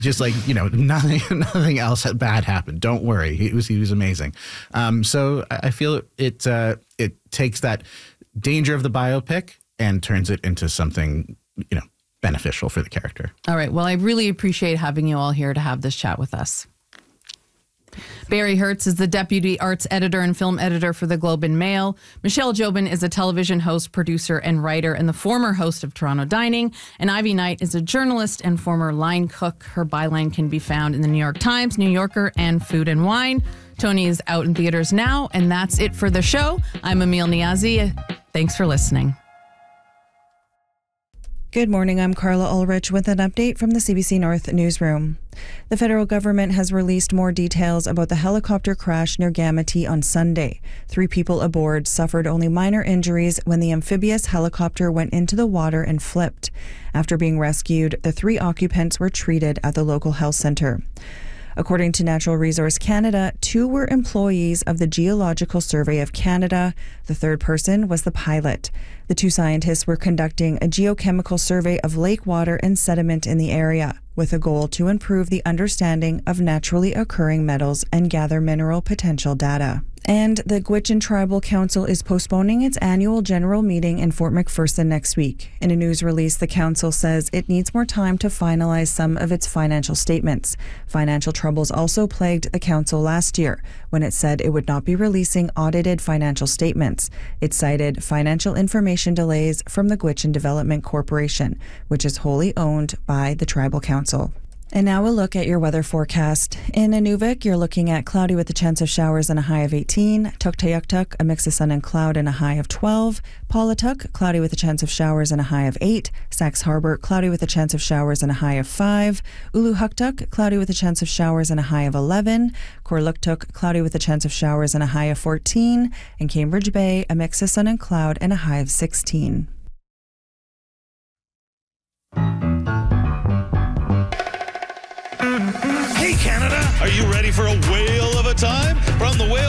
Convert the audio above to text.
Just like, nothing else bad happened. Don't worry. He was amazing. So I feel it takes that danger of the biopic and turns it into something, beneficial for the character. All right. Well, I really appreciate having you all here to have this chat with us. Barry Hertz is the deputy arts editor and film editor for the Globe and Mail. Michelle Jobin is a television host, producer, and writer, and the former host of Toronto Dining. And Ivy Knight is a journalist and former line cook. Her byline can be found in the New York Times, New Yorker, and Food and Wine. Tony is out in theaters now, and that's it for the show. I'm Emil Niazi. Thanks for listening. Good morning, I'm Carla Ulrich with an update from the CBC North newsroom. The federal government has released more details about the helicopter crash near Gamity on Sunday. 3 people aboard suffered only minor injuries when the amphibious helicopter went into the water and flipped. After being rescued, the 3 occupants were treated at the local health centre. According to Natural Resource Canada, 2 were employees of the Geological Survey of Canada. The 3rd person was the pilot. The 2 scientists were conducting a geochemical survey of lake water and sediment in the area, with a goal to improve the understanding of naturally occurring metals and gather mineral potential data. And the Gwich'in Tribal Council is postponing its annual general meeting in Fort McPherson next week. In a news release, the council says it needs more time to finalize some of its financial statements. Financial troubles also plagued the council last year, when it said it would not be releasing audited financial statements. It cited financial information delays from the Gwich'in Development Corporation, which is wholly owned by the Tribal Council. And now a look at your weather forecast. In Inuvik, you're looking at cloudy with a chance of showers and a high of 18. Tuktoyaktuk, a mix of sun and cloud and a high of 12. Pawletuq, cloudy with a chance of showers and a high of 8. Sax Harbor, cloudy with a chance of showers and a high of 5. Uluhuktuk, cloudy with a chance of showers and a high of 11. Korluktuk, cloudy with a chance of showers and a high of 14. And Cambridge Bay, a mix of sun and cloud and a high of 16. Hey, Canada, are you ready for a whale of a time? From the Whale